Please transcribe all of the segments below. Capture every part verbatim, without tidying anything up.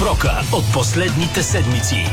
в рока от последните седмици.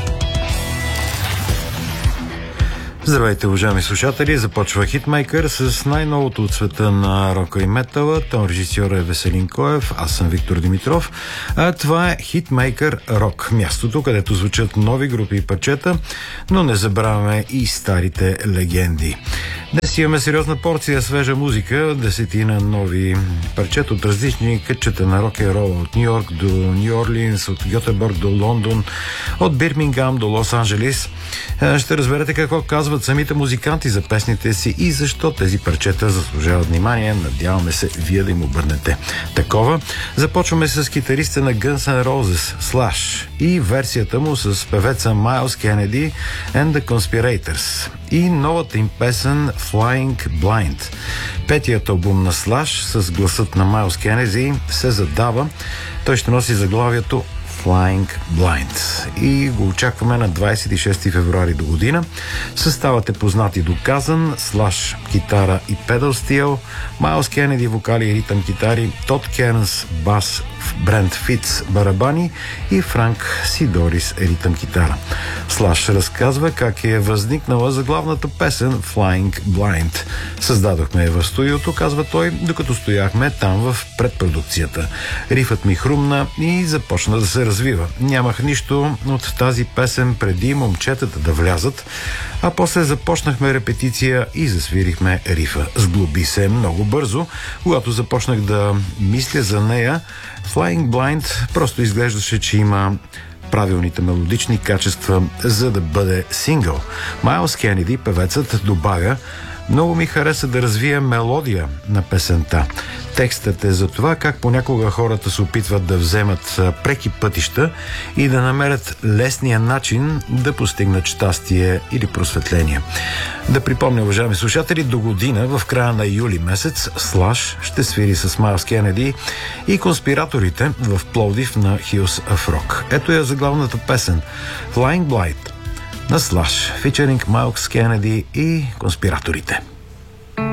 Здравейте, уважаеми слушатели! Започва Хитмейкър с най-новото от света на рока и метала. Тон режисьор е Веселин Коев, аз съм Виктор Димитров. А това е Хитмейкър Рок, мястото, където звучат нови групи и парчета, но не забравяме и старите легенди. Днес имаме сериозна порция свежа музика, десетина нови парчета от различни кътчета на рок-н-рола, от Нью-Йорк до Нью-Орлинс, от Гьотеборг до Лондон, от Бирмингам до Лос-Анджелис. Ще разберете какво казват самите музиканти за песните си и защо тези парчета заслужават внимание. Надяваме се вие да им обърнете такова. Започваме с китариста на Guns N' Roses, Slash, и версията му с певеца Майлз Кенеди and the Conspirators и новата им песен Flying Blind. Петият албум на Slash с гласът на Майлз Кенеди се задава. Той ще носи заглавието Flying Blind и го очакваме на двадесет и шести февруари до година. Съставът е познат и доказан: Slash китара и педал стил, Майлз Кенеди вокали и ритъм китари, Тод Кернс бас, Брент Фитц барабани и Франк Сидорис ритъм китара. Slash разказва как е възникнала заглавната песен Flying Blind. Създадохме я в студиото, казва той, докато стояхме там в предпродукцията. Рифът ми хрумна и започна да се развива. Нямах нищо от тази песен преди момчетата да влязат, а после започнахме репетиция и засвирихме рифа. Сглоби се много бързо. Когато започнах да мисля за нея, Flying Blind просто изглеждаше, че има правилните мелодични качества, за да бъде сингъл. Майлз Кенеди, певецът, добавя: много ми хареса да развия мелодия на песента. Текстът е за това как понякога хората се опитват да вземат преки пътища и да намерят лесния начин да постигнат щастие или просветление. Да припомня, уважаеми слушатели, до година, в края на юли месец, Slash ще свири с Майлз Кенеди и Конспираторите в Пловдив на Hills of Rock. Ето я заглавната песен Flying Blind на Slash, фичеринг Майлз Кенеди и Конспираторите.